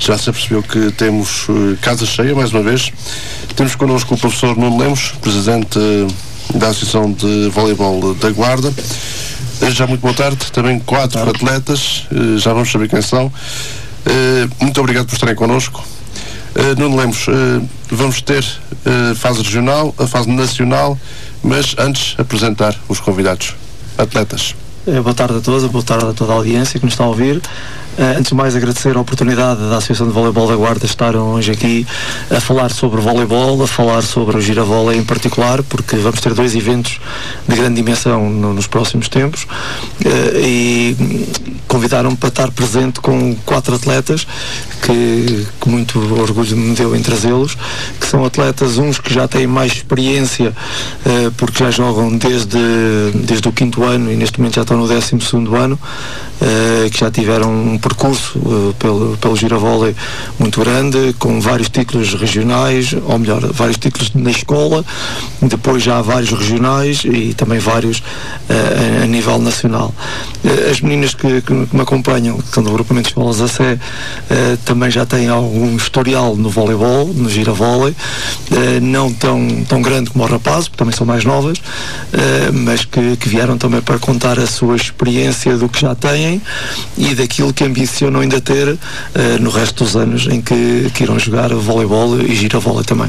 Já se percebeu que temos casa cheia, mais uma vez. Temos connosco o professor Nuno Lemos, presidente da Associação de Voleibol da Guarda. Já muito boa tarde. Também 4 atletas, já vamos saber quem são. Muito obrigado por estarem connosco. Nuno Lemos, vamos ter a fase regional, a fase nacional, mas antes apresentar os convidados, atletas. Boa tarde a todos, boa tarde a toda a audiência que nos está a ouvir. Antes de mais, agradecer a oportunidade da Associação de Voleibol da Guarda estar hoje aqui a falar sobre voleibol, a falar sobre o giravólei em particular, porque vamos ter 2 eventos de grande dimensão nos próximos tempos, e convidaram-me para estar presente com 4 atletas que muito orgulho me deu em trazê-los, que são atletas, uns que já têm mais experiência, porque já jogam desde o 5º ano e neste momento já estão no 12º ano, que já tiveram um percurso pelo giravólei muito grande, com vários títulos regionais, ou melhor, vários títulos na escola, depois já vários regionais e também vários a nível nacional. As meninas que me acompanham, que são do agrupamento de escolas da Sé, também já têm algum historial no voleibol, no giravólei, não tão grande como os rapazes, porque também são mais novas, mas que vieram também para contar a sua experiência do que já têm e daquilo que ambicionam ainda ter no resto dos anos em que irão jogar voleibol e giravólei também.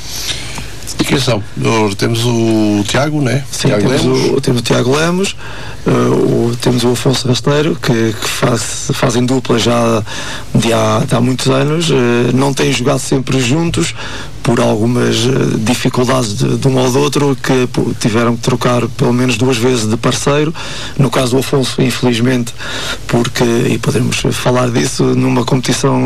E quem são? Temos o Tiago, né? Sim, temos o Tiago Lemos, temos o Afonso Rasteiro, que fazem dupla já há muitos anos, não têm jogado sempre juntos, por algumas dificuldades de um ou do outro, que tiveram que trocar pelo menos 2 vezes de parceiro. No caso do Afonso, infelizmente, porque, e podemos falar disso, numa competição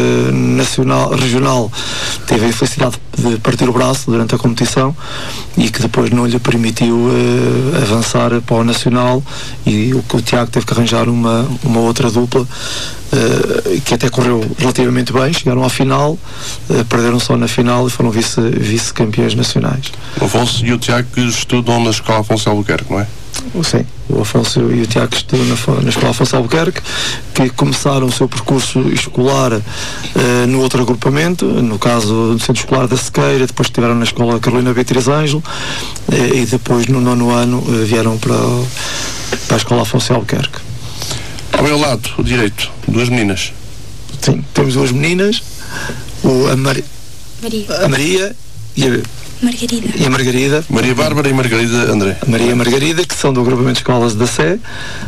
regional, teve a infelicidade de partir o braço durante a competição e que depois não lhe permitiu avançar para o nacional, e o Tiago teve que arranjar uma outra dupla, que até correu relativamente bem, chegaram à final, perderam só na final e foram vice-campeões nacionais. O Afonso e o Tiago que estudam na Escola Afonso Albuquerque, não é? Sim, o Afonso e o Tiago estudam na Escola Afonso Albuquerque, que começaram o seu percurso escolar no outro agrupamento, no caso do Centro Escolar da Sequeira, depois estiveram na Escola Carolina Beatriz Ângelo, e depois no 9º ano vieram para a Escola Afonso Albuquerque. Ao meu lado, o direito, 2 meninas. Sim, temos 2 meninas, a Maria e a Margarida. Maria Bárbara e Margarida André. Maria e Margarida, que são do agrupamento de escolas da Sé,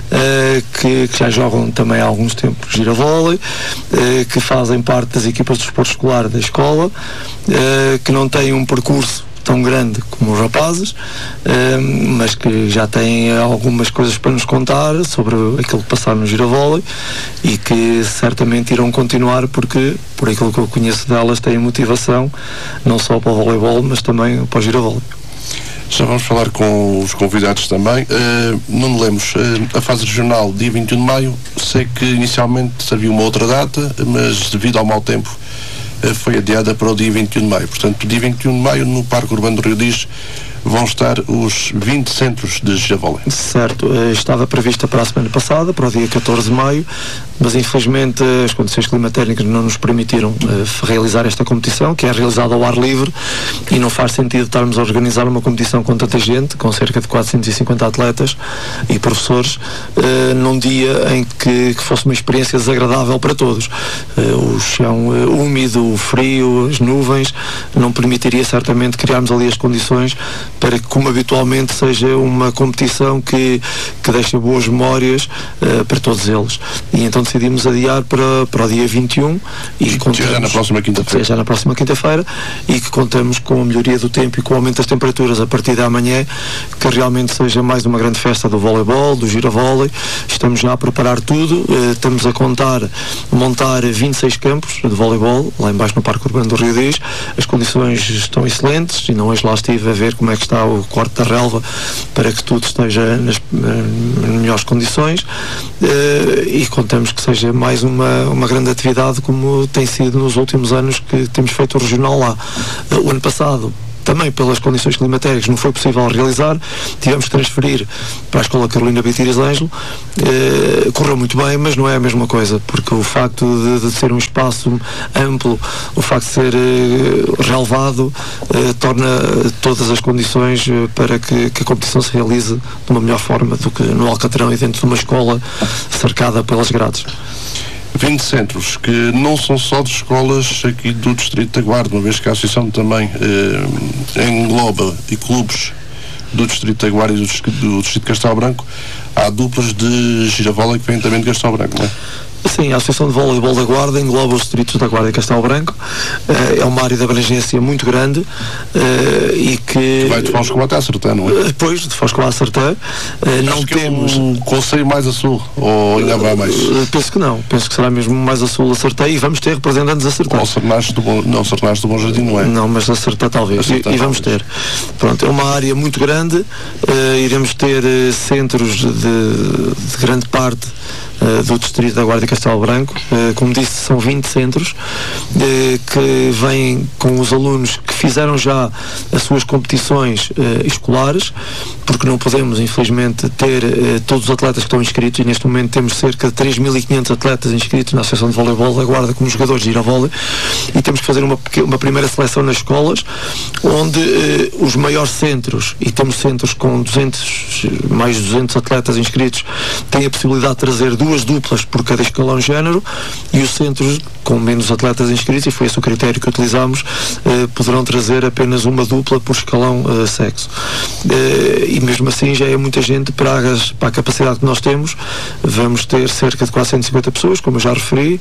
que já jogam também há alguns tempos giravólei, que fazem parte das equipas de desporto escolar da escola, que não têm um percurso tão grande como os rapazes, mas que já têm algumas coisas para nos contar sobre aquilo que passaram no giravólei e que certamente irão continuar, porque por aquilo que eu conheço delas têm motivação não só para o voleibol, mas também para o giravólei. Já vamos falar com os convidados também. Nuno Lemos, a fase regional dia 21 de maio, sei que inicialmente havia uma outra data, mas devido ao mau tempo foi adiada para o dia 21 de maio. Portanto, dia 21 de maio, no Parque Urbano do Rio Diz, vão estar os 20 centros de giravólei. Certo, estava prevista para a semana passada, para o dia 14 de maio, mas infelizmente as condições climatéricas não nos permitiram realizar esta competição, que é realizada ao ar livre, e não faz sentido estarmos a organizar uma competição com tanta gente, com cerca de 450 atletas e professores, num dia em que fosse uma experiência desagradável para todos. O chão úmido, o frio, as nuvens, não permitiria certamente criarmos ali as condições para que, como habitualmente, seja uma competição que deixe boas memórias para todos eles. E então decidimos adiar para o dia 21 e já na próxima quinta-feira. Já na próxima quinta-feira, e que contamos com a melhoria do tempo e com o aumento das temperaturas a partir de amanhã, que realmente seja mais uma grande festa do voleibol, do giravólei. Estamos já a preparar tudo, estamos a montar 26 campos de voleibol lá embaixo no Parque Urbano do Rio Diz. As condições estão excelentes e não hoje lá estive a ver como é que está o corte da relva para que tudo esteja nas melhores condições, e contamos que seja mais uma grande atividade, como tem sido nos últimos anos que temos feito o regional lá. O ano passado também pelas condições climatéricas não foi possível realizar, tivemos que transferir para a Escola Carolina Beitiras Ângelo. Correu muito bem, mas não é a mesma coisa, porque o facto de ser um espaço amplo, o facto de ser relevado, torna todas as condições para que a competição se realize de uma melhor forma do que no Alcatrão e dentro de uma escola cercada pelas grades. 20 centros, que não são só de escolas aqui do Distrito da Guarda, uma vez que a Associação também engloba e clubes do Distrito da Guarda e do Distrito de Castelo Branco. Há duplas de Giravola que vêm também de Castelo Branco, não é? Sim, a Associação de Voleibol da Guarda engloba os distritos da Guarda e Castelo Branco. É uma área de abrangência muito grande e que vai de Foz até a Sertã, não é? Depois de Foz a Sertã. Não temos um conselho mais a sul, ou ainda vai mais? Penso que não, penso que será mesmo mais a sul a Sertã, e vamos ter representantes a Sertã. Ou Sernares do Bom Jardim, não é? Não, mas a Sertã talvez, e vamos ter. Pronto, é uma área muito grande, iremos ter centros de grande parte do Distrito da Guarda e Castelo Branco. Como disse, são 20 centros que vêm com os alunos que fizeram já as suas competições escolares, porque não podemos, infelizmente, ter todos os atletas que estão inscritos, e neste momento temos cerca de 3.500 atletas inscritos na Associação de Voleibol da Guarda como jogadores de giravólei, e temos que fazer uma primeira seleção nas escolas, onde os maiores centros, e temos centros com mais de 200 atletas inscritos, têm a possibilidade de trazer 2 duplas por cada escalão género, e os centros com menos atletas inscritos, e foi esse o critério que utilizámos, poderão trazer apenas uma dupla por escalão sexo. E mesmo assim já é muita gente para a capacidade que nós temos. Vamos ter cerca de 450 pessoas, como eu já referi,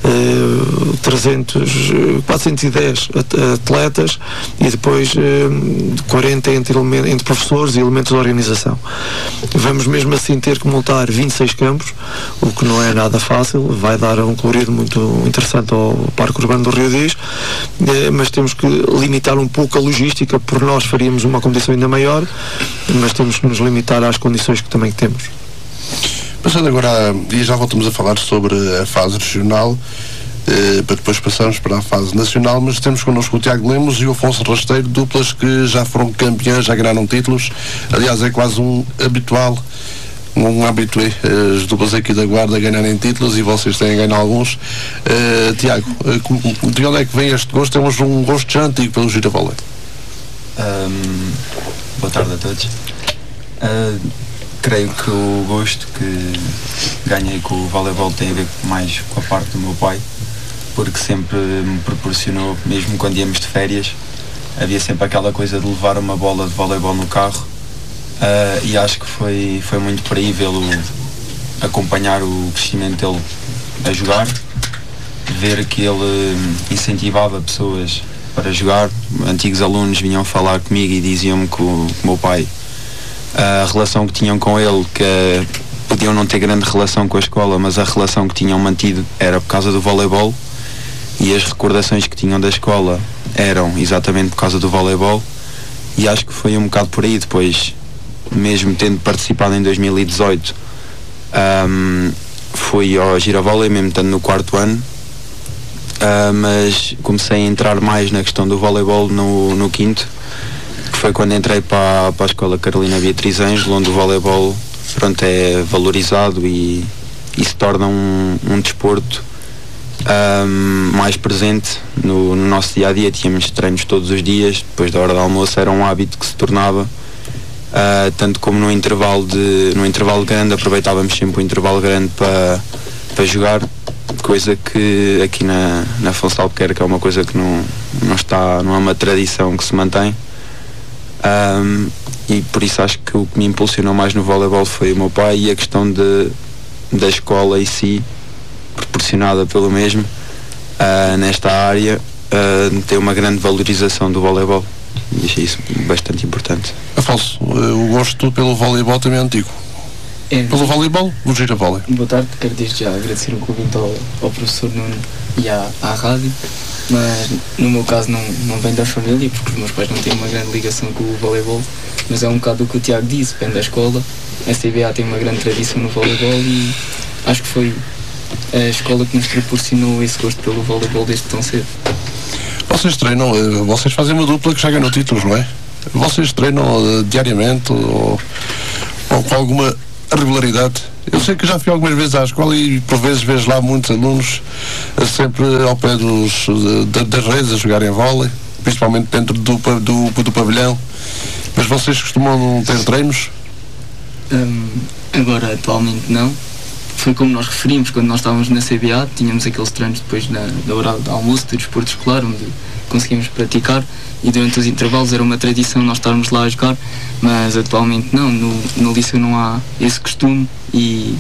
410 atletas, e depois 40 entre professores e elementos de organização. Vamos mesmo assim ter que montar 26 campos, o que não é nada fácil, vai dar um colorido muito interessante ao Parque Urbano do Rio Diz, mas temos que limitar um pouco a logística, por nós faríamos uma competição ainda maior, mas temos que nos limitar às condições que também temos. Passando agora, e já voltamos a falar sobre a fase regional, para depois passarmos para a fase nacional, mas temos connosco o Tiago Lemos e o Afonso Rasteiro, duplas que já foram campeãs, já ganharam títulos. Aliás, é quase um habitual, um habitué, as duplas aqui da Guarda ganharem títulos, e vocês têm ganho alguns. Tiago, de onde é que vem este gosto? Temos um gosto já antigo pelo giravólei. Boa tarde a todos. Creio que o gosto que ganhei com o voleibol tem a ver mais com a parte do meu pai, porque sempre me proporcionou, mesmo quando íamos de férias, havia sempre aquela coisa de levar uma bola de voleibol no carro, e acho que foi muito por aí vê-lo, acompanhar o crescimento dele a jogar, ver que ele incentivava pessoas para jogar. Antigos alunos vinham falar comigo e diziam-me que o meu pai, a relação que tinham com ele, que podiam não ter grande relação com a escola, mas a relação que tinham mantido era por causa do voleibol, e as recordações que tinham da escola eram exatamente por causa do voleibol, e acho que foi um bocado por aí. Depois, mesmo tendo participado em 2018, fui ao giravólei, mesmo estando no 4º ano, mas comecei a entrar mais na questão do voleibol no 5º, que foi quando entrei para a Escola Carolina Beitiras Ângelo, onde o voleibol, pronto, é valorizado e se torna um desporto mais presente no nosso dia-a-dia. Tínhamos treinos todos os dias, depois da hora do almoço era um hábito que se tornava, tanto como no intervalo grande, aproveitávamos sempre o intervalo grande para jogar, coisa que aqui na Afonso de Albuquerque é uma coisa que não é uma tradição que se mantém, e por isso acho que o que me impulsionou mais no voleibol foi o meu pai, e a questão da escola em si, proporcionada pelo mesmo, nesta área, tem uma grande valorização do voleibol, e achei isso bastante importante. Afonso, o gosto pelo voleibol também é antigo. Pelo voleibol, o giravólei. Boa tarde, quero desde já agradecer o convite ao professor Nuno e à rádio, mas no meu caso não vem da família, porque os meus pais não têm uma grande ligação com o voleibol, mas é um bocado o que o Tiago disse, vem da escola. A CBA tem uma grande tradição no voleibol, e acho que foi a escola que nos proporcionou esse gosto pelo voleibol desde tão cedo. Vocês treinam, vocês fazem uma dupla que já ganhou títulos, não é? Vocês treinam diariamente ou com alguma regularidade? Eu sei que já fui algumas vezes à escola e por vezes vejo lá muitos alunos sempre ao pé das redes a jogarem vôlei, principalmente dentro do pavilhão. Mas vocês costumam ter treinos? Agora, atualmente não. Foi como nós referimos, quando nós estávamos na CBA, tínhamos aqueles treinos depois da hora de almoço, do desporto escolar, onde conseguimos praticar, e durante os intervalos era uma tradição nós estarmos lá a jogar, mas atualmente não, no liceu não há esse costume e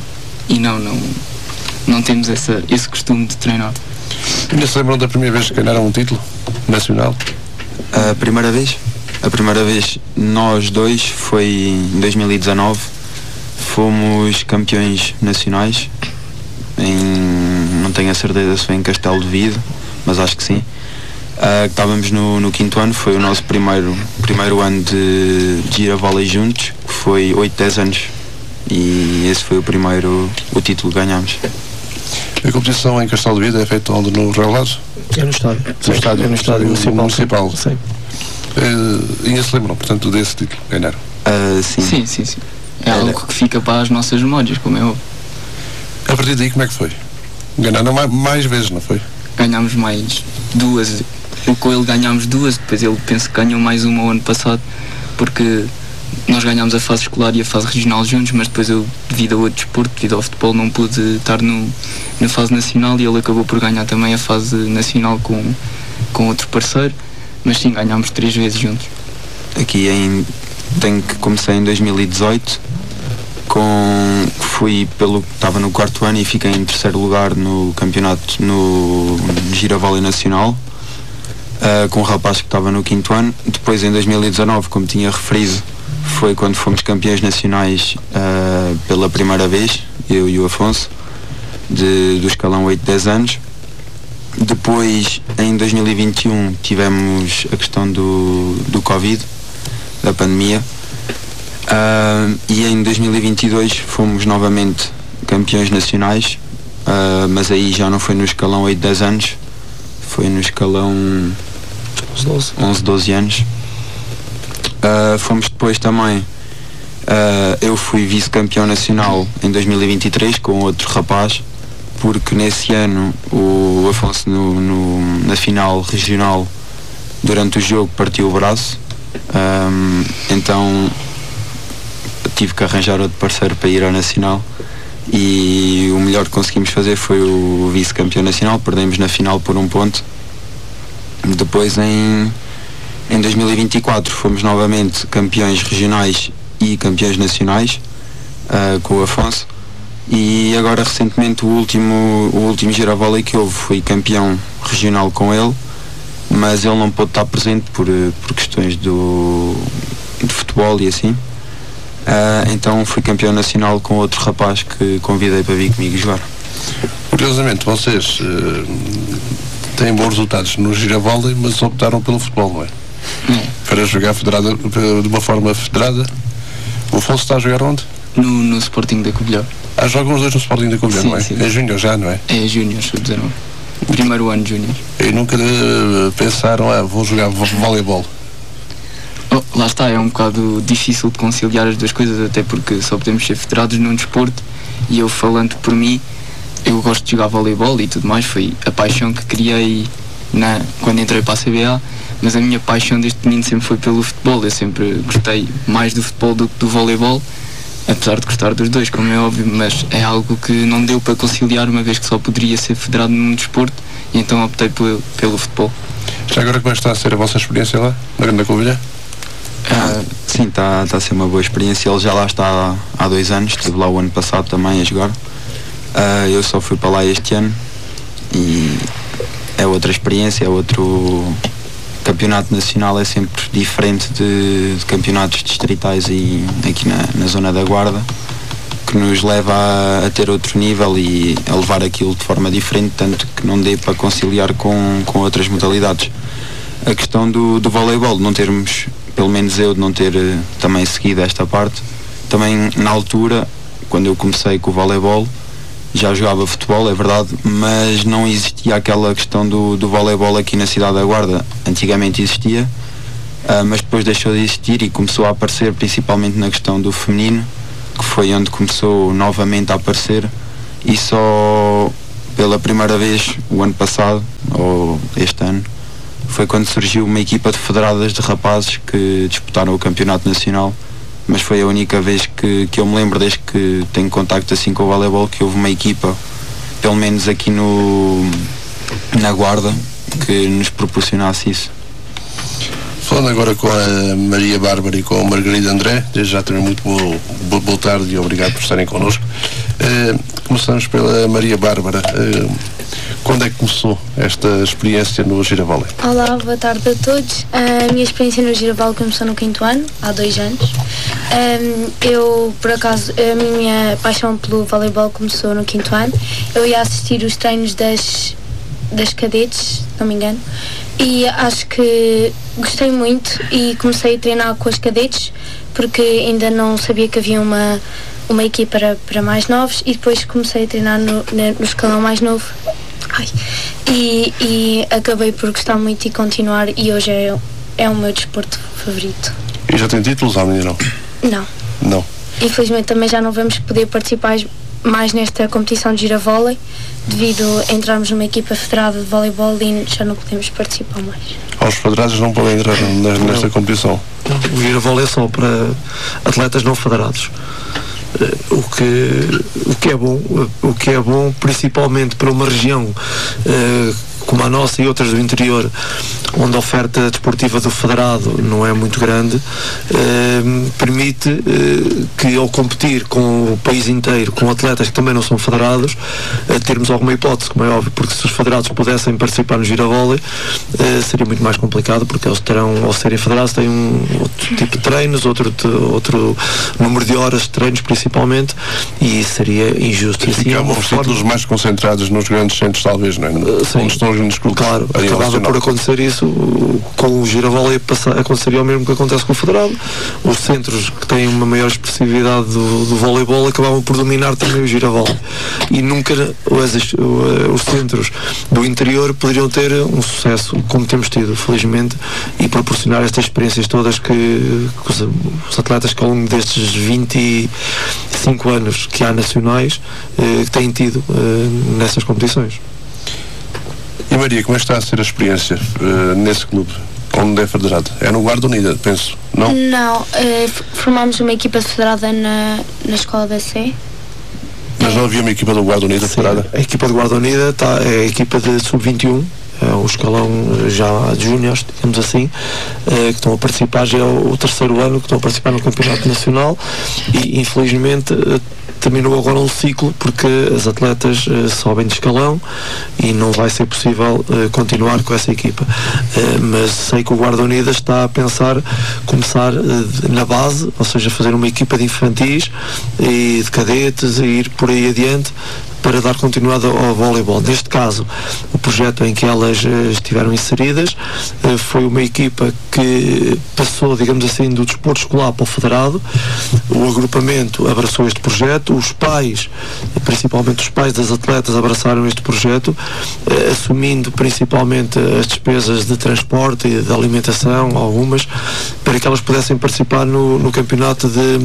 não temos esse costume de treinar. Ainda se lembram da primeira vez que ganharam um título nacional? A primeira vez nós dois foi em 2019, fomos campeões nacionais não tenho a certeza se foi em Castelo de Vide, mas acho que sim. Estávamos no quinto ano, foi o nosso primeiro ano de gira-vôlei juntos, que foi 8-10 anos, e esse foi o título que ganhámos. A competição em Castelo de Vide é feita onde? No Relado? É no estádio. No estádio municipal. Sim. Ainda se lembram, portanto, desse título que ganharam? Sim. Sim. É algo que fica para as nossas memórias, como é óbvio. A partir daí, como é que foi? Ganharam mais vezes, não foi? Ganhámos mais duas. Com ele ganhámos duas, depois ele penso que ganhou mais uma o ano passado, porque nós ganhámos a fase escolar e a fase regional juntos, mas depois eu, devido ao outro desporto, devido ao futebol, não pude estar na fase nacional, e ele acabou por ganhar também a fase nacional com outro parceiro, mas sim, ganhámos 3 vezes juntos. Comecei em 2018, estava no 4º ano e fiquei em 3º lugar no campeonato no gira-vôlei nacional, com um rapaz que estava no 5º ano. Depois, em 2019, como tinha referido, foi quando fomos campeões nacionais pela primeira vez, eu e o Afonso, do escalão 8-10 anos. Depois, em 2021, tivemos a questão do Covid, da pandemia, e em 2022 fomos novamente campeões nacionais, mas aí já não foi no escalão 8-10 anos, foi no escalão 11-12 anos. Fomos depois também, eu fui vice-campeão nacional em 2023 com outro rapaz, porque nesse ano o Afonso na final regional, durante o jogo, partiu o braço, então tive que arranjar outro parceiro para ir ao nacional, e o melhor que conseguimos fazer foi o vice-campeão nacional. Perdemos na final por 1 ponto. Depois em 2024 fomos novamente campeões regionais e campeões nacionais, com o Afonso, e agora recentemente o último gira-vôlei que houve, fui campeão regional com ele, mas ele não pôde estar presente por questões de futebol e assim. Então fui campeão nacional com outro rapaz que convidei para vir comigo jogar. Curiosamente, vocês têm bons resultados no gira-vôlei, mas optaram pelo futebol, não é? Para jogar de uma forma federada. O Afonso está a jogar onde? No Sporting da Covilhã. Jogam os dois no Sporting da Covilhã, não é? Sim. É júnior já, não é? É júnior, sub-19. Primeiro ano júnior. E nunca pensaram, vou jogar voleibol? Lá está, é um bocado difícil de conciliar as duas coisas, até porque só podemos ser federados num desporto, e eu, falando por mim, eu gosto de jogar voleibol e tudo mais, foi a paixão que criei quando entrei para a CBA, mas a minha paixão desde menino sempre foi pelo futebol. Eu sempre gostei mais do futebol do que do voleibol, apesar de gostar dos dois, como é óbvio, mas é algo que não deu para conciliar, uma vez que só poderia ser federado num desporto, e então optei pelo futebol. Já agora, como é que está a ser a vossa experiência lá, na Grande Covilhã? Sim, está a ser uma boa experiência. Ele já lá está há 2 anos, estive lá o ano passado também a jogar. Eu só fui para lá este ano, e é outra experiência, é outro campeonato nacional, é sempre diferente de campeonatos distritais e aqui na zona da Guarda, que nos leva a ter outro nível e a levar aquilo de forma diferente, tanto que não dê para conciliar com outras modalidades. A questão do voleibol, não termos, pelo menos eu, de não ter também seguido esta parte, também na altura, quando eu comecei com o voleibol, já jogava futebol, é verdade, mas não existia aquela questão do voleibol aqui na cidade da Guarda. Antigamente existia, mas depois deixou de existir e começou a aparecer principalmente na questão do feminino, que foi onde começou novamente a aparecer, e só pela primeira vez o ano passado, ou este ano, foi quando surgiu uma equipa de federadas de rapazes que disputaram o campeonato nacional. Mas foi a única vez que eu me lembro, desde que tenho contacto assim com o voleibol, que houve uma equipa, pelo menos aqui na Guarda, que nos proporcionasse isso. Falando agora com a Maria Bárbara e com a Margarida André, desde já também muito boa tarde e obrigado por estarem connosco. Começamos pela Maria Bárbara. Quando é que começou esta experiência no Giravole? Olá, boa tarde a todos. A minha experiência no Giravole começou no 5º ano, há 2 anos. Eu, por acaso, a minha paixão pelo voleibol começou no 5º ano. Eu ia assistir os treinos das cadetes, se não me engano, e acho que gostei muito e comecei a treinar com as cadetes, porque ainda não sabia que havia uma equipa para mais novos, e depois comecei a treinar no escalão mais novo. E acabei por gostar muito e continuar, e hoje é o meu desporto favorito. E já tem títulos, ainda não? Não. Infelizmente também já não vamos poder participar mais nesta competição de giravólei, devido a entrarmos numa equipa federada de voleibol e já não podemos participar mais. Os federados não podem entrar nesta competição? O giravólei é só para atletas não federados. O que é bom principalmente para uma região como a nossa e outras do interior, onde a oferta desportiva do federado não é muito grande, permite que, ao competir com o país inteiro, com atletas que também não são federados, termos alguma hipótese, como é óbvio, porque se os federados pudessem participar no giravólei, seria muito mais complicado, porque eles terão, ao serem federados, têm outro tipo de treinos, outro número de horas de treinos principalmente, e seria injusto. E ficavam os títulos mais concentrados nos grandes centros, talvez, não é? Sim. Onde estão nos clubes. Claro, acabava por acontecer isso com o giravólei, aconteceria o mesmo que acontece com o federado. Os centros que têm uma maior expressividade do voleibol acabavam por dominar também o giravólei, e nunca os centros do interior poderiam ter um sucesso como temos tido, felizmente, e proporcionar estas experiências todas que os atletas que ao longo destes 25 anos que há nacionais têm tido nessas competições. E Maria, como é que está a ser a experiência nesse clube, onde é federado? É no Guarda Unida, penso, não? Não, formámos uma equipa federada na escola da Sé. Mas não havia uma equipa do Guarda Unida federada? A equipa do Guarda Unida é a equipa de sub-21, o escalão já de júniores, digamos assim, que estão a participar, já é o 3º ano que estão a participar no campeonato nacional, e infelizmente terminou agora um ciclo, porque as atletas sobem de escalão e não vai ser possível continuar com essa equipa. Mas sei que o Guarda Unida está a pensar começar na base, ou seja, fazer uma equipa de infantis e de cadetes e ir por aí adiante, para dar continuidade ao voleibol. Neste caso, o projeto em que elas estiveram inseridas foi uma equipa que passou, digamos assim, do desporto escolar para o federado. O agrupamento abraçou este projeto, os pais, principalmente os pais das atletas, abraçaram este projeto, assumindo principalmente as despesas de transporte e de alimentação, algumas, para que elas pudessem participar no campeonato de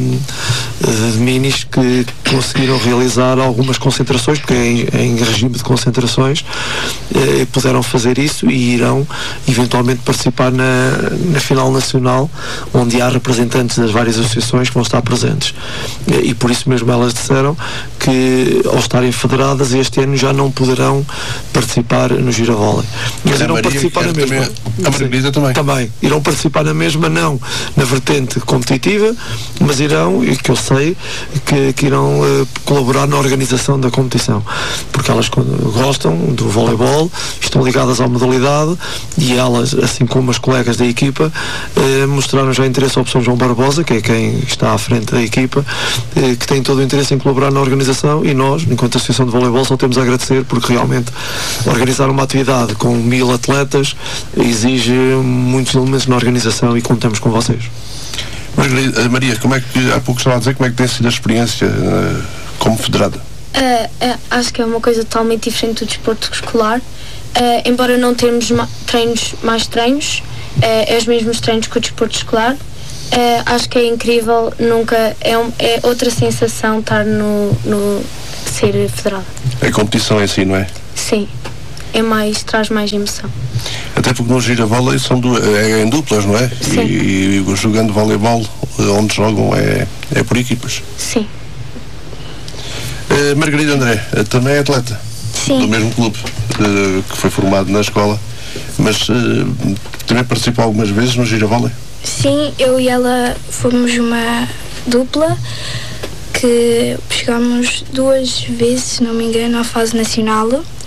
minis, que conseguiram realizar algumas concentrações, porque é em regime de concentrações, puderam fazer isso e irão eventualmente participar na final nacional, onde há representantes das várias associações que vão estar presentes, e por isso mesmo elas disseram que, ao estarem federadas, este ano já não poderão participar no giravólei, mas irão participar na mesma. A Margarida também irão participar na mesma, não na vertente competitiva, mas irão, e que eu sei que irão colaborar na organização da competição, porque elas gostam do voleibol, estão ligadas à modalidade, e elas, assim como as colegas da equipa, mostraram já interesse ao professor João Barbosa, que é quem está à frente da equipa, que tem todo o interesse em colaborar na organização, e nós, enquanto Associação de Voleibol, só temos a agradecer, porque realmente organizar uma atividade com 1000 atletas exige muitos elementos na organização, e contamos com vocês. Maria, como é que, há pouco estava a dizer, como é que tem sido a experiência como federada? Acho que é uma coisa totalmente diferente do desporto escolar. Embora não termos mais treinos, é os mesmos treinos que o desporto escolar. Acho que é incrível, é outra sensação estar no ser federado. A competição é assim, não é? Sim, traz mais emoção. Até porque no gira-vôlei é em duplas, não é? Sim. E jogando voleibol, onde jogam é por equipas. Sim. Margarida André, também é atleta? Sim. Do mesmo clube, que foi formado na escola, mas também participou algumas vezes no gira-vôlei? Sim, eu e ela fomos uma dupla que chegámos 2 vezes, se não me engano, à fase nacional.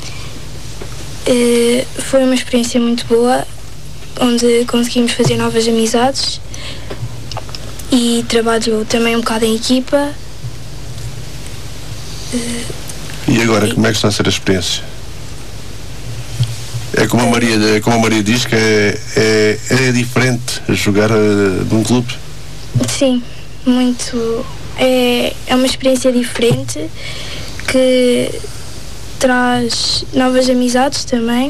Foi uma experiência muito boa, onde conseguimos fazer novas amizades e trabalho também um bocado em equipa. E agora, como é que está a ser a experiência? É como a Maria diz, que é diferente jogar num clube? Sim, muito. É uma experiência diferente que traz novas amizades também.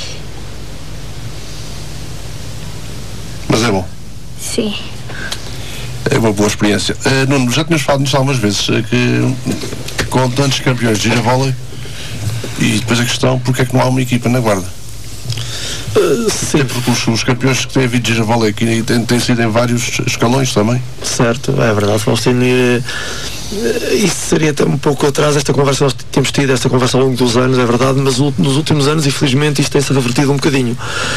Mas é bom? Sim. É uma boa experiência. Nuno, já tínhamos falado nisso algumas vezes, que com tantos campeões de gira-vôlei, e depois a questão, porque é que não há uma equipa na Guarda? Sim. Porque os campeões que têm havido de gira-vôlei aqui têm sido em vários escalões também. Certo, é verdade, Faustino. Isso seria até um pouco atrás, esta conversa, nós temos tido esta conversa ao longo dos anos, é verdade, mas nos últimos anos, infelizmente, isto tem-se revertido um bocadinho.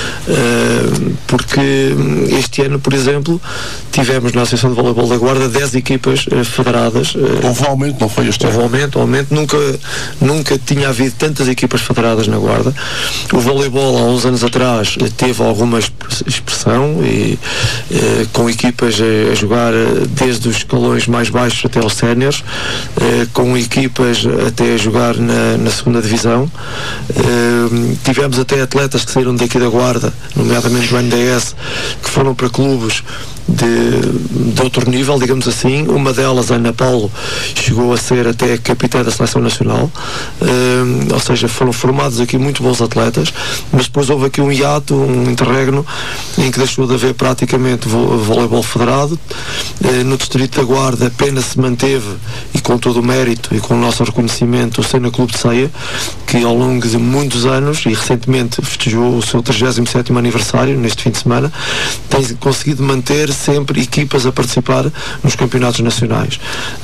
Porque este ano, por exemplo, tivemos na Associação de Voleibol da Guarda 10 equipas federadas. Houve um aumento, não foi este ano? Houve aumento. Nunca tinha havido tantas equipas federadas na Guarda. O voleibol, há uns anos atrás, teve alguma expressão, e com equipas a jogar desde os escalões mais baixos até aos séniores, com equipas até a jogar na segunda divisão. Tivemos até atletas que saíram daqui da Guarda, nomeadamente do NDS, que foram para clubes de outro nível, digamos assim. Uma delas, a Ana Paulo, chegou a ser até capitã da Seleção Nacional. Ou seja, foram formados aqui muito bons atletas, mas depois houve aqui um hiato, um interregno, em que deixou de haver praticamente voleibol federado. No Distrito da Guarda apenas se manteve, e com todo o mérito e com o nosso reconhecimento, o Sena Clube de Ceia, que ao longo de muitos anos, e recentemente festejou o seu 37º aniversário neste fim de semana, tem conseguido manter sempre equipas a participar nos campeonatos nacionais.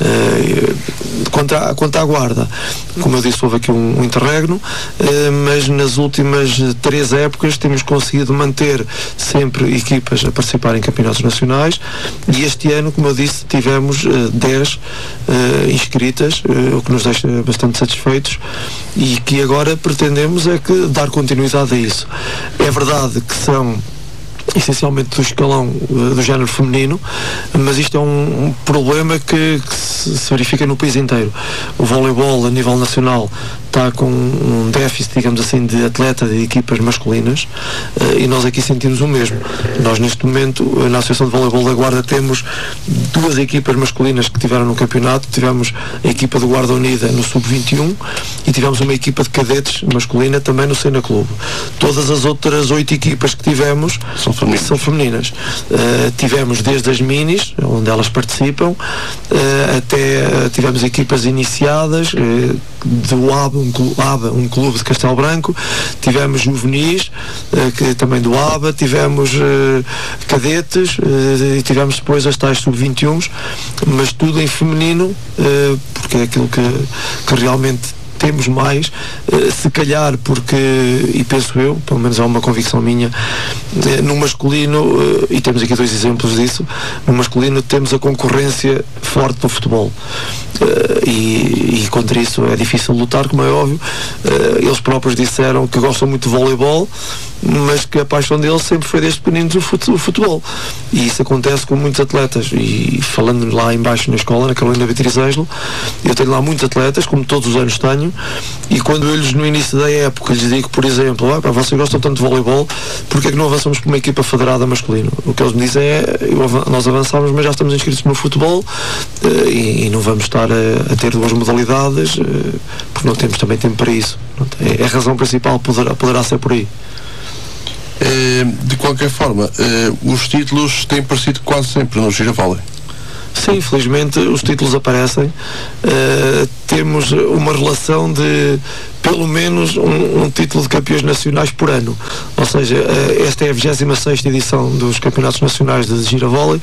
Quanto à Guarda, como eu disse, houve aqui um interregno, mas nas últimas 3 épocas temos conseguido manter sempre equipas a participar em campeonatos nacionais, e este ano, como eu disse, tivemos 10 inscritas, o que nos deixa bastante satisfeitos, e que agora pretendemos dar continuidade a isso. É verdade que são essencialmente do escalão do género feminino, mas isto é um problema que se verifica no país inteiro. O voleibol a nível nacional está com um déficit, digamos assim, de atleta de equipas masculinas, e nós aqui sentimos o mesmo. Nós neste momento, na Associação de Voleibol da Guarda, temos 2 equipas masculinas que tiveram no campeonato. Tivemos a equipa de Guarda Unida no Sub-21 e tivemos uma equipa de cadetes masculina também no Sena Clube. Todas as outras 8 equipas que tivemos são femininas. Tivemos desde as minis, onde elas participam, até tivemos equipas iniciadas do ABA, um clube de Castelo Branco. Tivemos juvenis, que também do ABA, tivemos cadetes, e tivemos depois as tais sub-21, mas tudo em feminino, porque é aquilo que realmente temos mais, se calhar porque, e penso eu, pelo menos é uma convicção minha, no masculino, e temos aqui 2 exemplos disso, no masculino temos a concorrência forte do futebol, e contra isso é difícil lutar, como é óbvio. Eles próprios disseram que gostam muito de voleibol, mas que a paixão deles sempre foi desde pequeninos o futebol, e isso acontece com muitos atletas. E falando lá embaixo na escola, na Carolina Beatriz Ângelo, eu tenho lá muitos atletas, como todos os anos tenho, ganho, e quando eu lhes no início da época lhes digo, por exemplo, vocês gostam tanto de voleibol, porque é que não avançamos para uma equipa federada masculina? O que eles me dizem é, nós avançamos, mas já estamos inscritos no futebol e não vamos estar a ter duas modalidades, porque não temos também tempo para isso. É a razão principal, poderá ser por aí. De qualquer forma, os títulos têm aparecido quase sempre no Giravôlei. Sim, infelizmente os títulos aparecem. Temos uma relação de pelo menos um título de campeões nacionais por ano. Ou seja, esta é a 26ª edição dos campeonatos nacionais de Giravôlei,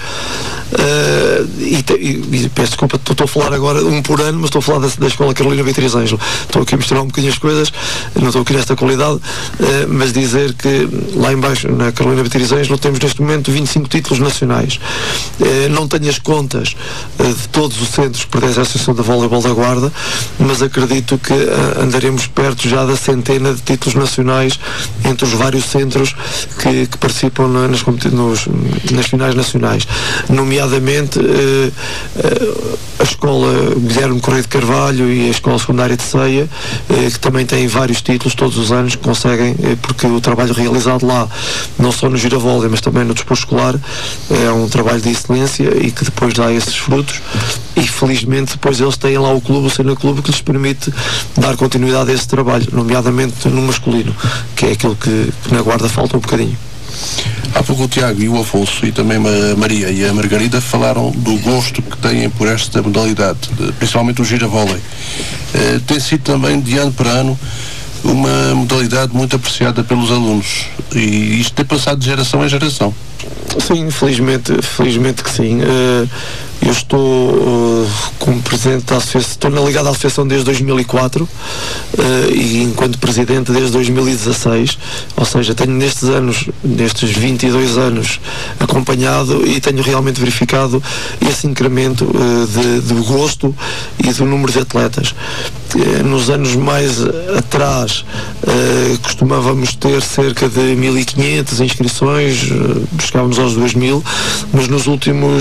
e peço desculpa, estou a falar agora um por ano, mas estou a falar da Escola Carolina Beatriz Ângelo. Estou aqui a misturar um bocadinho as coisas, não estou aqui nesta qualidade, mas dizer que lá em baixo, na Carolina Beatriz Ângelo, temos neste momento 25 títulos nacionais. Não tenho as contas de todos os centros que pertencem à Associação de Voleibol da Guarda, mas acredito que andaremos perto já da centena de títulos nacionais entre os vários centros que participam nas finais nacionais, nomeadamente a Escola Guilherme Correia de Carvalho e a Escola Secundária de Ceia, que também têm vários títulos todos os anos, que conseguem, porque o trabalho realizado lá, não só no Giravôlei, mas também no desporto escolar, é um trabalho de excelência e que depois dá esses frutos, e felizmente depois eles têm lá o clube, o Sena Clube, que lhes permite dar continuidade a esse trabalho, nomeadamente no masculino, que é aquilo que na Guarda falta um bocadinho. Há pouco o Tiago e o Afonso e também a Maria e a Margarida falaram do gosto que têm por esta modalidade, principalmente o Giravôlei. Tem sido também, de ano para ano, uma modalidade muito apreciada pelos alunos, e isto tem passado de geração em geração. Sim, felizmente que sim. Eu estou como presidente da associação, estou ligado à associação desde 2004 e enquanto presidente desde 2016, ou seja, tenho nestes 22 anos acompanhado e tenho realmente verificado esse incremento do gosto e do número de atletas. Nos anos mais atrás costumávamos ter cerca de 1500 inscrições, chegávamos aos 2000, mas nos últimos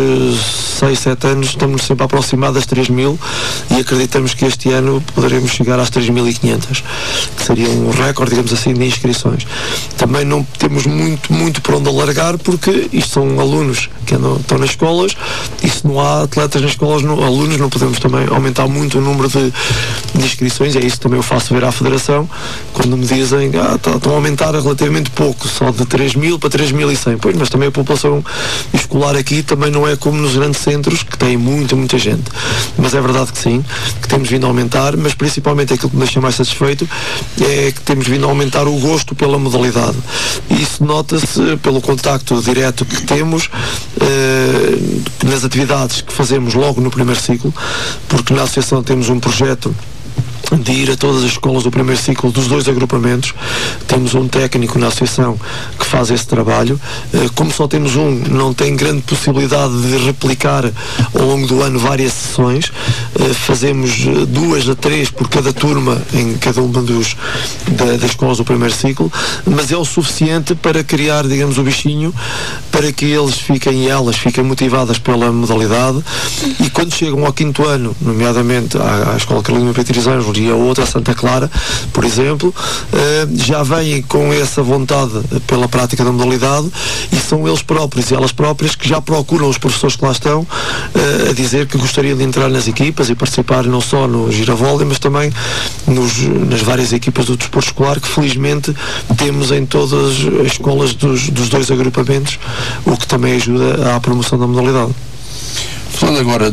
6, 7 anos estamos sempre aproximados das 3000 e acreditamos que este ano poderemos chegar às 3500, que seria um recorde, digamos assim, de inscrições. Também não temos muito por onde alargar, porque isto são alunos que estão nas escolas, e se não há atletas nas escolas, alunos, não podemos também aumentar muito o número de inscrições. É isso que também eu faço ver à Federação, quando me dizem estão a aumentar relativamente pouco, só de 3000 para 3100. Pois, mas também a população escolar aqui também não é como nos grandes centros, que têm muita gente. Mas é verdade que sim, que temos vindo a aumentar, mas principalmente aquilo que me deixa mais satisfeito é que temos vindo a aumentar o gosto pela modalidade. E isso nota-se pelo contacto direto que temos nas atividades que fazemos logo no primeiro ciclo, porque na associação temos um projeto de ir a todas as escolas do primeiro ciclo dos 2 agrupamentos. Temos um técnico na associação que faz esse trabalho. Como só temos um, não tem grande possibilidade de replicar ao longo do ano várias sessões. Fazemos 2 a 3 por cada turma em cada uma das escolas do primeiro ciclo, mas é o suficiente para criar, digamos, o bichinho, para que eles fiquem e elas fiquem motivadas pela modalidade, e quando chegam ao 5º ano, nomeadamente à Escola Carolina Beatriz Ângelo e a outra, Santa Clara, por exemplo, já vêm com essa vontade pela prática da modalidade, e são eles próprios e elas próprias que já procuram os professores que lá estão a dizer que gostariam de entrar nas equipas e participar não só no Giravôlei, mas também nas várias equipas do desporto escolar, que felizmente temos em todas as escolas dos 2 agrupamentos, o que também ajuda à promoção da modalidade. Falando agora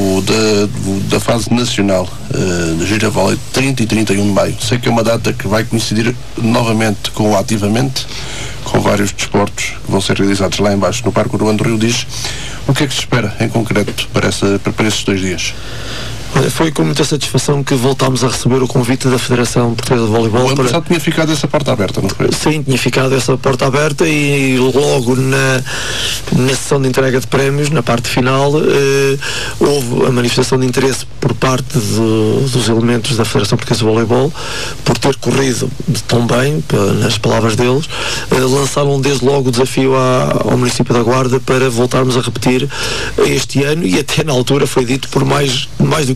da fase nacional do Giravôlei, 30 e 31 de maio, sei que é uma data que vai coincidir novamente com o Ativamente, com vários desportos que vão ser realizados lá embaixo no Parque Urbano do Rio Diz. O que é que se espera em concreto para esses 2 dias? Foi com muita satisfação que voltámos a receber o convite da Federação Portuguesa de Voleibol. O ano passado tinha ficado essa porta aberta, não foi? Sim, tinha ficado essa porta aberta, e logo na sessão de entrega de prémios, na parte final, houve a manifestação de interesse por parte dos elementos da Federação Portuguesa de Voleibol, por ter corrido tão bem, nas palavras deles. Lançaram desde logo o desafio ao município da Guarda para voltarmos a repetir este ano, e até na altura foi dito por mais do que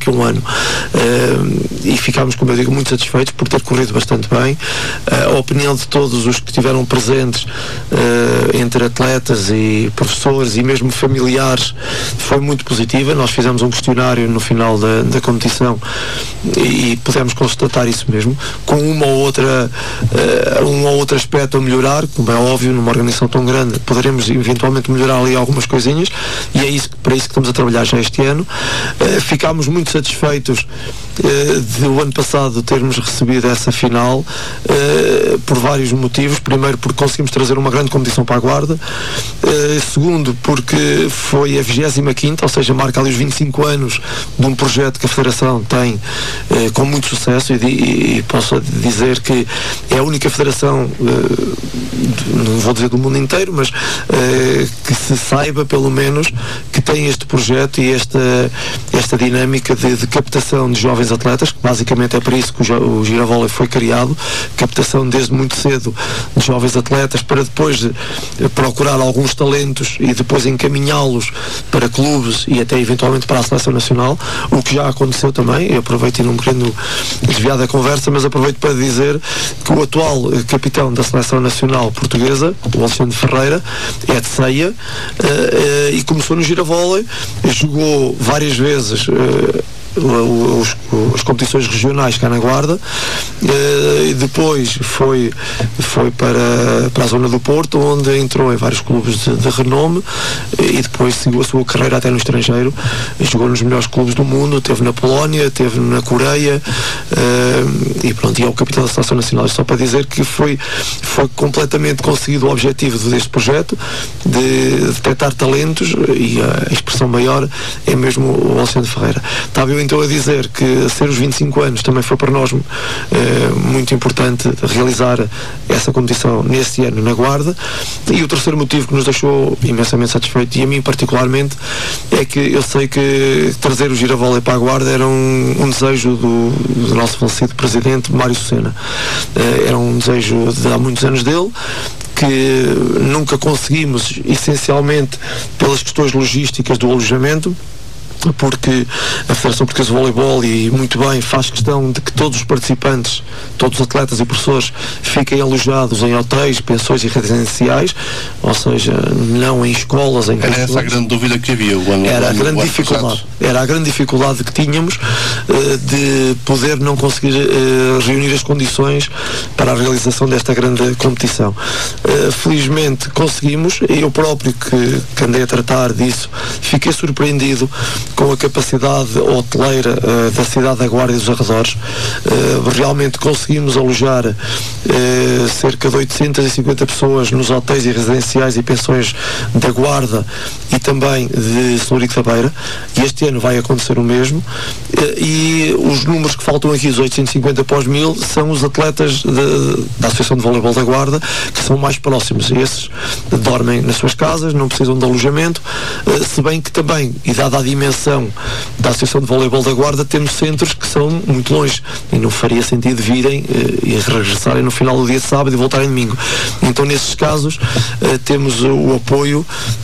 daqui a um ano. E ficámos, como eu digo, muito satisfeitos por ter corrido bastante bem. A opinião de todos os que estiveram presentes, entre atletas e professores e mesmo familiares, foi muito positiva. Nós fizemos um questionário no final da competição e pudemos constatar isso mesmo, com um ou outro aspecto a melhorar. Como é óbvio, numa organização tão grande poderemos eventualmente melhorar ali algumas coisinhas, e é para isso que estamos a trabalhar já este ano. Ficámos muito satisfeitos do ano passado termos recebido essa final, por vários motivos. Primeiro, porque conseguimos trazer uma grande competição para a Guarda. Segundo, porque foi a 25ª, ou seja, marca ali os 25 anos de um projeto que a Federação tem com muito sucesso, e posso dizer que é a única federação, não vou dizer do mundo inteiro, mas que se saiba pelo menos que tem este projeto e esta dinâmica de captação de jovens atletas, que basicamente é para isso que o Giravólei foi criado, captação desde muito cedo de jovens atletas, para depois procurar alguns talentos e depois encaminhá-los para clubes e até eventualmente para a Seleção Nacional, o que já aconteceu também. Eu aproveito, e não querendo desviar da conversa, mas aproveito para dizer que o atual capitão da Seleção Nacional Portuguesa, o Alexandre Ferreira, é de Ceia, e começou no Giravólei, jogou várias vezes as competições regionais cá na Guarda, e depois foi para a zona do Porto, onde entrou em vários clubes de renome, e depois seguiu a sua carreira até no estrangeiro. Jogou nos melhores clubes do mundo, esteve na Polónia, esteve na Coreia, e pronto, e é o capitão da Seleção Nacional. Só para dizer que foi completamente conseguido o objetivo deste projeto, de detectar talentos, e a expressão maior é mesmo o Alexandre Ferreira. Estava eu então a dizer que ser os 25 anos também foi para nós muito importante realizar essa competição nesse ano na Guarda. E o terceiro motivo que nos deixou imensamente satisfeito, e a mim particularmente, é que eu sei que trazer o Giravólei para a Guarda era um desejo do nosso falecido presidente Mário Sena. Era um desejo de há muitos anos dele, que nunca conseguimos, essencialmente pelas questões logísticas do alojamento, porque a Federação Portuguesa de Voleibol, e muito bem, faz questão de que todos os participantes, todos os atletas e professores, fiquem alojados em hotéis, pensões e residenciais, ou seja, não em escolas, em Era essa a grande dúvida que havia Era a grande dificuldade que tínhamos, de poder não conseguir reunir as condições para a realização desta grande competição. Felizmente conseguimos. Eu próprio, que andei a tratar disso, fiquei surpreendido com a capacidade hoteleira da cidade da Guarda e dos arredores. Realmente conseguimos alojar cerca de 850 pessoas nos hotéis e residenciais e pensões da Guarda e também de Celurico da Beira, e este ano vai acontecer o mesmo. E os números que faltam aqui, os 850 após 1000, são os atletas da Associação de Voleibol da Guarda, que são mais próximos. Esses dormem nas suas casas, não precisam de alojamento, se bem que também, e dada a dimensão da Associação de Voleibol da Guarda, temos centros que são muito longe e não faria sentido virem e regressarem no final do dia de sábado e voltarem domingo. Então, nesses casos, temos o apoio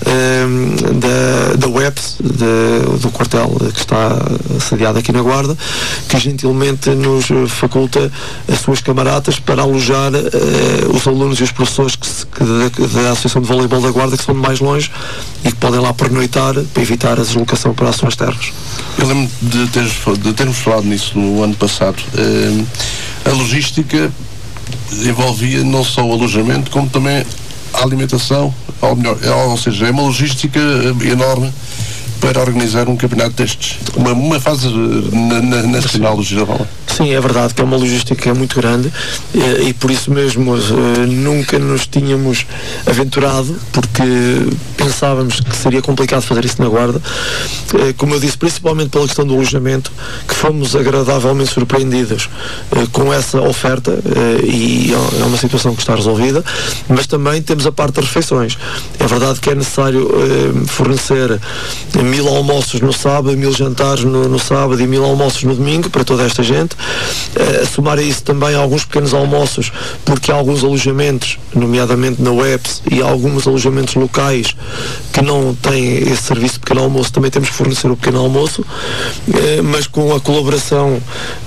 da UEPS, do quartel que está sediado aqui na Guarda, que gentilmente nos faculta as suas camaradas para alojar os alunos e os professores da Associação de Voleibol da Guarda, que são de mais longe e que podem lá pernoitar para evitar a deslocação para as suas terras. Eu lembro de termos falado nisso no ano passado. A logística envolvia não só o alojamento, como também a alimentação, ou seja, é uma logística enorme para organizar um campeonato destes. Uma fase nacional do Giravólei. Sim, é verdade que é uma logística muito grande, e por isso mesmo nunca nos tínhamos aventurado, porque pensávamos que seria complicado fazer isso na Guarda. Como eu disse, principalmente pela questão do alojamento, que fomos agradavelmente surpreendidos com essa oferta, e é uma situação que está resolvida. Mas também temos a parte das refeições. É verdade que é necessário fornecer 1000 almoços no sábado, 1000 jantares no sábado e 1000 almoços no domingo para toda esta gente. A somar a isso também alguns pequenos almoços, porque há alguns alojamentos, nomeadamente na UEPS, e alguns alojamentos locais que não têm esse serviço de pequeno almoço, também temos que fornecer o pequeno almoço, mas com a colaboração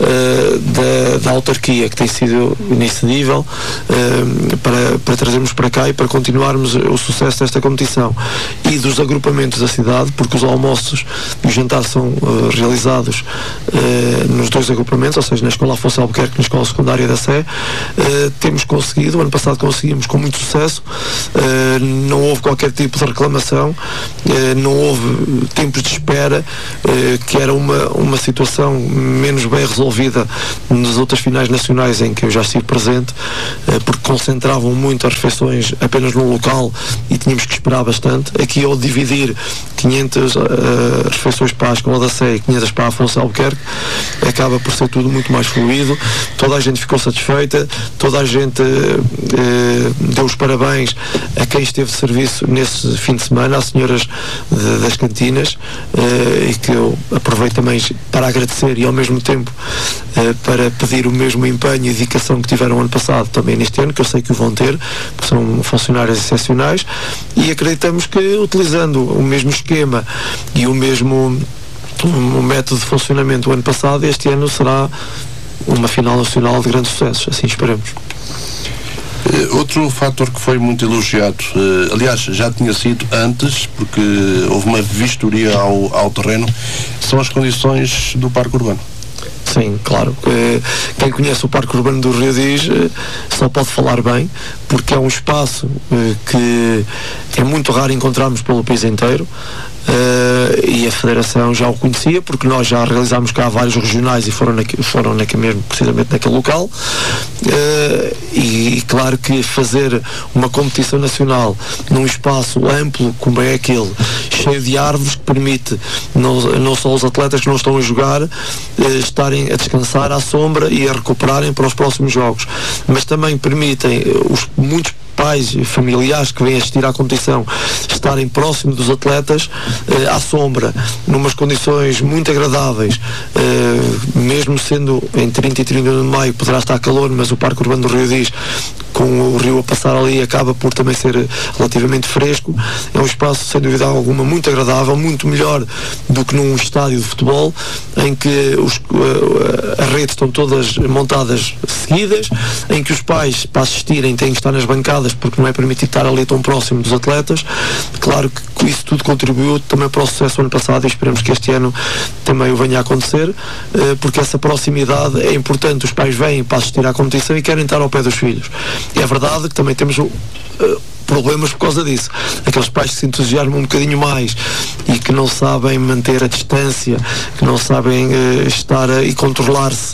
da autarquia, que tem sido inexcedível, para trazermos para cá e para continuarmos o sucesso desta competição, e dos agrupamentos da cidade, porque os almoços e os jantares são realizados nos 2 agrupamentos, ou seja, na Escola Afonso Albuquerque e na Escola Secundária da Sé. Temos conseguido, o ano passado conseguimos com muito sucesso, não houve qualquer tipo de reclamação, não houve tempos de espera, que era uma situação menos bem resolvida nas outras finais nacionais em que eu já estive presente, porque concentravam muito as refeições apenas num local e tínhamos que esperar bastante. Aqui, ao dividir 500 refeições para a Escola da Sé e 500 para a Afonso Albuquerque, acaba por ser tudo muito mais fluido. Toda a gente ficou satisfeita, toda a gente deu os parabéns a quem esteve de serviço nesse fim de semana, às senhoras das cantinas, e que eu aproveito também para agradecer e ao mesmo tempo para pedir o mesmo empenho e dedicação que tiveram ano passado também neste ano, que eu sei que o vão ter, porque são funcionários excepcionais, e acreditamos que, utilizando o mesmo esquema e o mesmo método de funcionamento do ano passado, este ano será uma final nacional de grande sucesso, assim esperamos. Outro fator que foi muito elogiado, aliás, já tinha sido antes, porque houve uma vistoria ao terreno, são as condições do parque urbano. Sim, claro. Quem conhece o Parque Urbano do Rio diz só pode falar bem, porque é um espaço que é muito raro encontrarmos pelo país inteiro. E a Federação já o conhecia, porque nós já realizámos cá vários regionais e foram mesmo precisamente naquele local, e claro que fazer uma competição nacional num espaço amplo como é aquele, cheio de árvores, que permite não só os atletas que não estão a jogar estarem a descansar à sombra e a recuperarem para os próximos jogos, mas também permitem muitos pais e familiares que vêm assistir à competição estarem próximo dos atletas, à sombra, numas condições muito agradáveis, mesmo sendo em 30 e 31 de maio poderá estar calor, mas o Parque Urbano do Rio diz, com o rio a passar ali, acaba por também ser relativamente fresco. É um espaço, sem dúvida alguma, muito agradável, muito melhor do que num estádio de futebol, em que as redes estão todas montadas seguidas, em que os pais, para assistirem, têm que estar nas bancadas, porque não é permitido estar ali tão próximo dos atletas. Claro que isso tudo contribuiu também para o sucesso do ano passado, e esperemos que este ano também o venha a acontecer, porque essa proximidade é importante. Os pais vêm para assistir à competição e querem estar ao pé dos filhos. É verdade que também temos problemas por causa disso. Aqueles pais que se entusiasmam um bocadinho mais e que não sabem manter a distância, que não sabem estar e controlar-se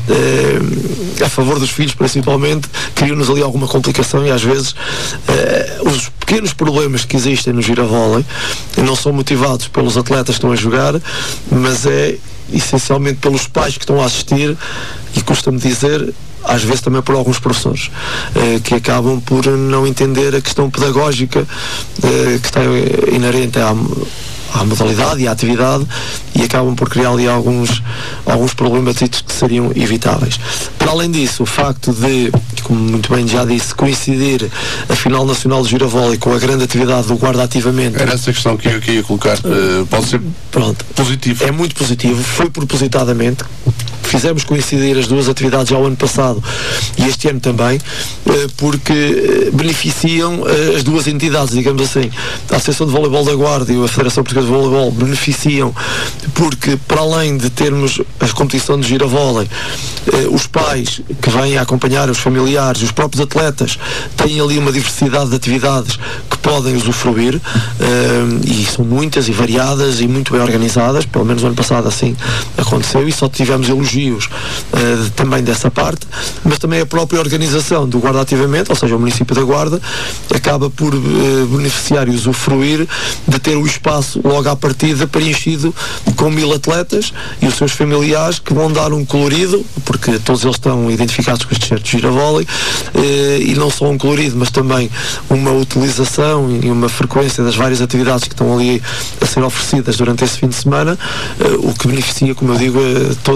a favor dos filhos, principalmente, criam-nos ali alguma complicação, e às vezes os pequenos problemas que existem no giravólei não são motivados pelos atletas que estão a jogar, mas é essencialmente pelos pais que estão a assistir, e custa-me dizer, às vezes também por alguns professores, que acabam por não entender a questão pedagógica que está inerente à modalidade e à atividade, e acabam por criar ali alguns problemas que seriam evitáveis. Para além disso, o facto de, como muito bem já disse, coincidir a final nacional de giravólei com a grande atividade do Guarda Ativamente. Era essa questão que eu ia colocar. Pode ser positivo. É muito positivo, foi propositadamente. Fizemos coincidir as duas atividades ao ano passado e este ano também, porque beneficiam as duas entidades, digamos assim. A Associação de Voleibol da Guarda e a Federação Portuguesa de Voleibol beneficiam porque, para além de termos a competição de giravólei, os pais que vêm a acompanhar, os familiares, os próprios atletas, têm ali uma diversidade de atividades que podem usufruir, e são muitas e variadas e muito bem organizadas. Pelo menos o ano passado assim aconteceu, e só tivemos elogios também dessa parte, mas também a própria organização do Guarda Ativamente, ou seja, o município da Guarda, acaba por beneficiar e usufruir de ter o espaço logo à partida preenchido com 1000 atletas e os seus familiares, que vão dar um colorido, porque todos eles estão identificados com os t-shirts de giravólei, e não só um colorido, mas também uma utilização e uma frequência das várias atividades que estão ali a ser oferecidas durante esse fim de semana, o que beneficia, como eu digo, todos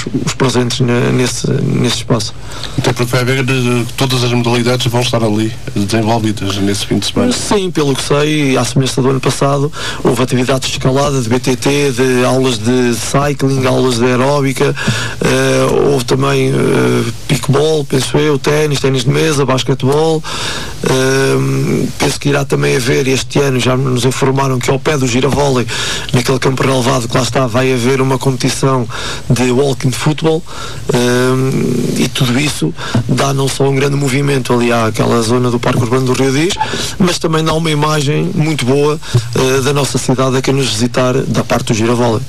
os presentes nesse espaço. Até porque vai haver todas as modalidades vão estar ali desenvolvidas nesse fim de semana. Sim, pelo que sei, à semelhança do ano passado, houve atividades de escalada, de BTT, de aulas de cycling, aulas de aeróbica, houve também pickleball, penso eu, ténis de mesa, basquetebol. Penso que irá também haver este ano, já nos informaram que ao pé do Giravólei, naquele campo relevado que lá está, vai haver uma competição de walking football, e tudo isso dá não só um grande movimento ali àquela zona do Parque Urbano do Rio Diz, mas também dá uma imagem muito boa da nossa cidade a quem nos visitar da parte do Giravólei.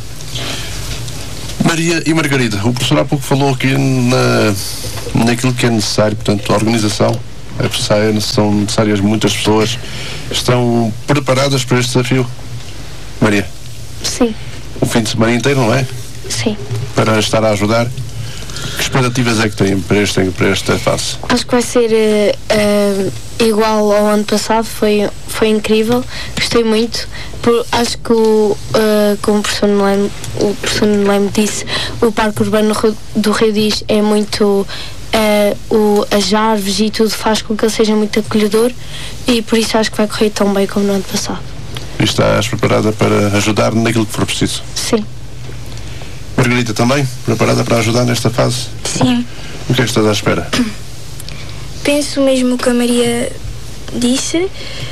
Maria e Margarida, o professor há pouco falou aqui naquilo que é necessário, portanto, a organização são necessárias muitas pessoas. Estão preparadas para este desafio? Maria? Sim. O fim de semana inteiro, não é? Sim. Para estar a ajudar. Que expectativas é que têm para esta fase? Acho que vai ser igual ao ano passado, foi incrível, gostei muito. Acho que como o professor Noelmo disse, o Parque Urbano do Rio Diz é muito, as árvores e tudo faz com que ele seja muito acolhedor, e por isso acho que vai correr tão bem como no ano passado. E estás preparada para ajudar naquilo que for preciso? Sim. Margarida, também preparada para ajudar nesta fase? Sim. O que é que estás à espera? Penso mesmo que a Maria disse,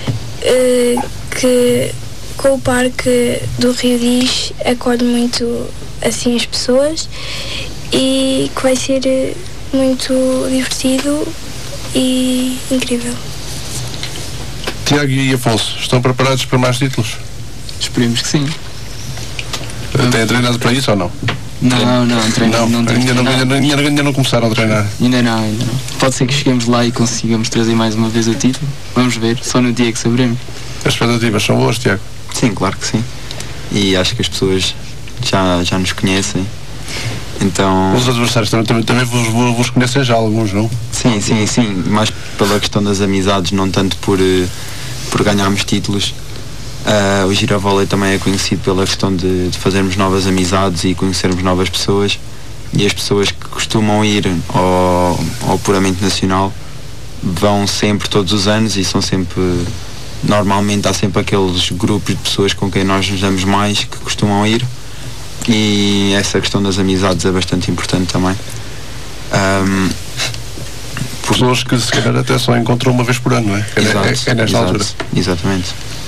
que com o Parque do Rio Diz acolhe muito assim as pessoas, e que vai ser muito divertido e incrível. Tiago e Afonso, estão preparados para mais títulos? Esperemos que sim. Têm treinado para isso ou não? Não, treino Ainda não começaram a treinar? Ainda não. Pode ser que cheguemos lá e consigamos trazer mais uma vez o título. Vamos ver, só no dia que saberemos. As expectativas são boas, Tiago? Sim, claro que sim. E acho que as pessoas já nos conhecem. Então... Os adversários também vos conhecem já alguns, não? Sim. Mais pela questão das amizades, não tanto por ganharmos títulos. O Giravólei também é conhecido pela questão de fazermos novas amizades e conhecermos novas pessoas, e as pessoas que costumam ir ao puramente nacional vão sempre, todos os anos, e são sempre, normalmente há sempre aqueles grupos de pessoas com quem nós nos damos mais que costumam ir, e essa questão das amizades é bastante importante também. Pessoas que se calhar até só encontram uma vez por ano, não é? É nesta altura. Exatamente.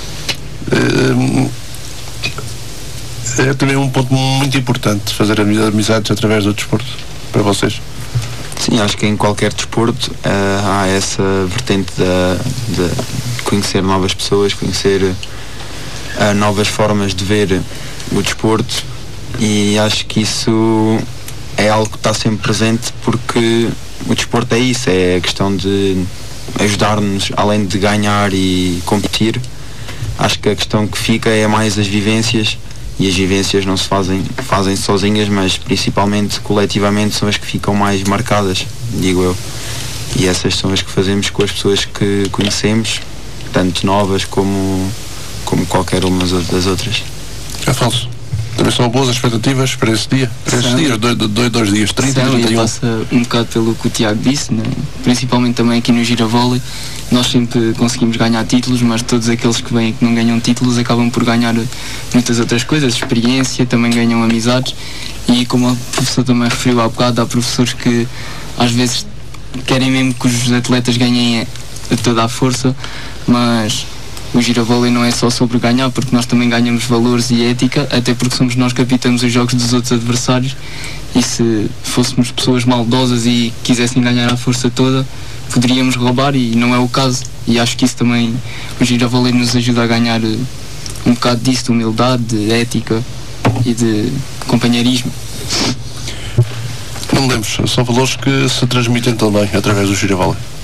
É também um ponto muito importante fazer amizades através do desporto para vocês. Sim, acho que em qualquer desporto há essa vertente de conhecer novas pessoas, conhecer novas formas de ver o desporto, e acho que isso é algo que está sempre presente, porque o desporto é isso, é a questão de ajudar-nos, além de ganhar e competir. Acho que a questão que fica é mais as vivências, e as vivências não se fazem sozinhas, mas principalmente coletivamente são as que ficam mais marcadas, digo eu. E essas são as que fazemos com as pessoas que conhecemos, tanto novas como qualquer uma das outras. Afonso, também são boas as expectativas para esse dia? Para esses dias, dois dias, 30, 31? Passa um bocado pelo que o Tiago disse, né? Principalmente também aqui no Giravólei. Nós sempre conseguimos ganhar títulos, mas todos aqueles que vêm que não ganham títulos acabam por ganhar muitas outras coisas, experiência, também ganham amizades, e como o professor também referiu há bocado, há professores que às vezes querem mesmo que os atletas ganhem toda a força, mas o Giravólei não é só sobre ganhar, porque nós também ganhamos valores e ética, até porque somos nós que apitamos os jogos dos outros adversários, e se fôssemos pessoas maldosas e quisessem ganhar a força toda, poderíamos roubar, e não é o caso. E acho que isso também, o Giravólei nos ajuda a ganhar um bocado disso, de humildade, de ética e de companheirismo. Não me lembro, são valores que se transmitem também através do Giravólei.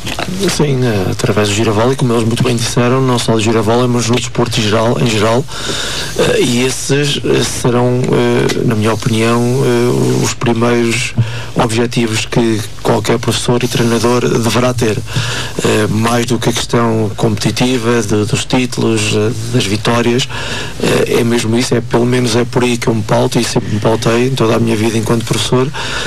Sim, através do Giravole, como eles muito bem disseram, não só do Giravole, mas no desporto em geral, e esses serão, na minha opinião, os primeiros objetivos que qualquer professor e treinador deverá ter, mais do que a questão competitiva, dos títulos, das vitórias, é mesmo isso, pelo menos é por aí que eu me pauto, e sempre me pautei em toda a minha vida enquanto professor,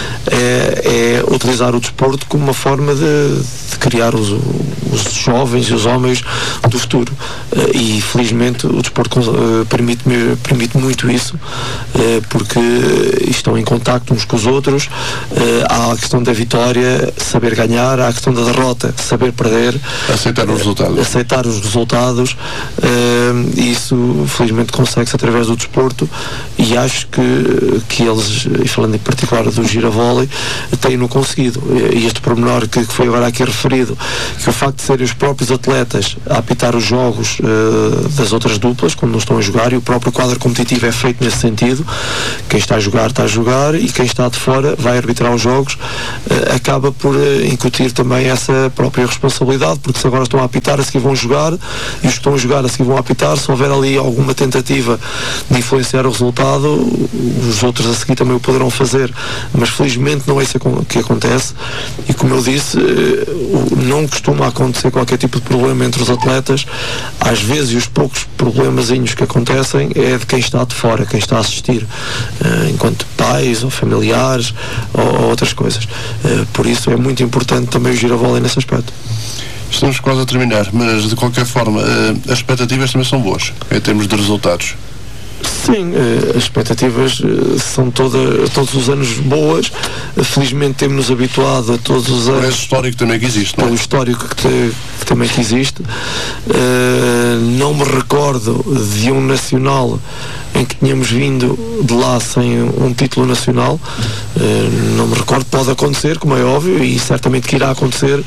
é utilizar o desporto como uma forma de criar os jovens e os homens do futuro, e felizmente o desporto permite muito isso, porque estão em contacto uns com os outros. Há a questão da vitória, saber ganhar, há a questão da derrota, saber perder, aceitar os resultados, e isso felizmente consegue-se através do desporto, e acho que eles, e falando em particular do Giravole, têm-no conseguido. E este pormenor que foi agora aqui referido, que o facto de serem os próprios atletas a apitar os jogos das outras duplas, quando não estão a jogar, e o próprio quadro competitivo é feito nesse sentido, quem está a jogar, e quem está de fora vai arbitrar os jogos, acaba por incutir também essa própria responsabilidade, porque se agora estão a apitar, a seguir vão jogar, e os que estão a jogar a seguir vão apitar, se houver ali alguma tentativa de influenciar o resultado, os outros a seguir também o poderão fazer, mas felizmente não é isso que acontece, e como eu disse, não costuma acontecer qualquer tipo de problema entre os atletas. Às vezes os poucos problemazinhos que acontecem é de quem está de fora, quem está a assistir, enquanto pais ou familiares ou outras coisas. Por isso é muito importante também o Giravole nesse aspecto. Estamos quase a terminar, mas de qualquer forma as expectativas também são boas em termos de resultados. Sim, as expectativas são todos os anos boas. Felizmente temos-nos habituado a todos os anos. Por esse histórico também que existe, não é? Pelo histórico que também que existe. Não me recordo de um nacional em que tínhamos vindo de lá sem um título nacional. Não me recordo, pode acontecer, como é óbvio, e certamente que irá acontecer,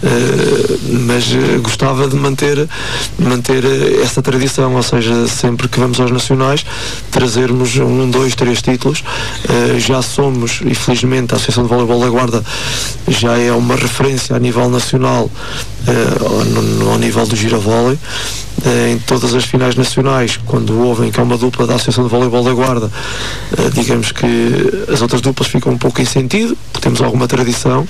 mas gostava de manter essa tradição, ou seja, sempre que vamos aos nacionais, trazermos 1, 2, 3 títulos. Já somos, e felizmente a Associação de Voleibol da Guarda já é uma referência a nível nacional, ao nível do Giravole. Em todas as finais nacionais, quando ouvem que é uma dupla da Associação de Voleibol da Guarda, digamos que as outras duplas ficam um pouco em sentido, porque temos alguma tradição,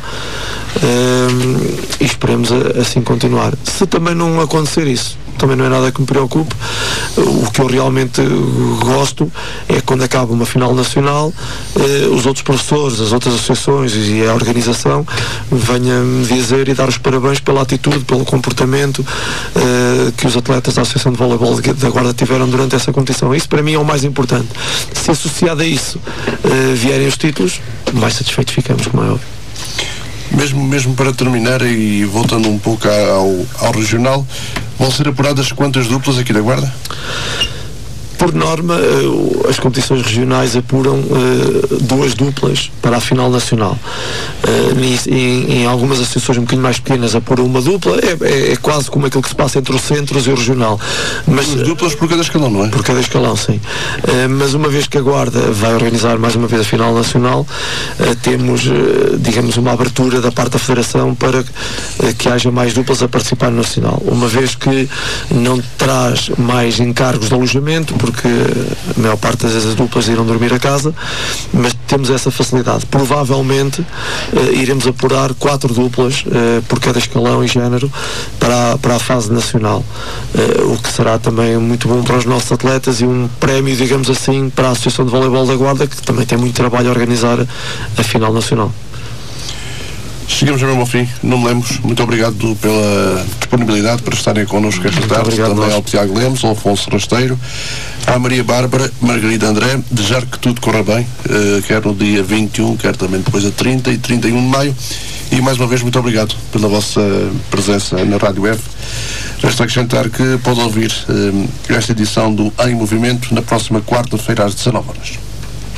e esperemos assim continuar. Se também não acontecer isso, também não é nada que me preocupe. O que eu realmente gosto é quando acaba uma final nacional, os outros professores, as outras associações e a organização venham-me dizer e dar os parabéns pela atitude, pelo comportamento que os atletas da Associação de Voleibol da Guarda tiveram durante essa competição. Isso para mim é o mais importante. Se associado a isso vierem os títulos, mais satisfeitos ficamos, como é óbvio. Mesmo para terminar, e voltando um pouco ao regional, vão ser apuradas quantas duplas aqui da Guarda? Por norma, as competições regionais apuram 2 duplas para a final nacional. Em algumas associações um bocadinho mais pequenas apuram uma dupla, é quase como aquilo que se passa entre os centros e o regional. Mas duplas por cada escalão, não é? Por cada escalão, sim. Mas uma vez que a Guarda vai organizar mais uma vez a final nacional, temos, digamos, uma abertura da parte da Federação para que haja mais duplas a participar no nacional. Uma vez que não traz mais encargos de alojamento, porque a maior parte das vezes as duplas irão dormir a casa, mas temos essa facilidade. Provavelmente iremos apurar 4 duplas por cada escalão e género para a fase nacional, o que será também muito bom para os nossos atletas e um prémio, digamos assim, para a Associação de Voleibol da Guarda, que também tem muito trabalho a organizar a final nacional. Chegamos mesmo ao fim, não me lembro. Muito obrigado pela disponibilidade para estarem connosco esta tarde. Também ao Tiago Lemos, ao Afonso Rasteiro, à Maria Bárbara, Margarida André. Desejar que tudo corra bem, quer no dia 21, quer também depois a 30 e 31 de maio. E mais uma vez, muito obrigado pela vossa presença na Rádio F. Resta acrescentar que pode ouvir esta edição do Em Movimento na próxima quarta-feira às 19 horas.